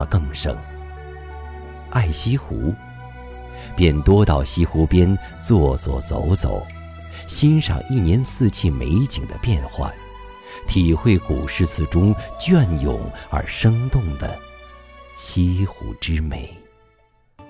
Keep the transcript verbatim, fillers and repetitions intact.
更盛。爱西湖，便多到西湖边坐坐走走，欣赏一年四季美景的变幻，体会古诗词中隽永而生动的西湖之美。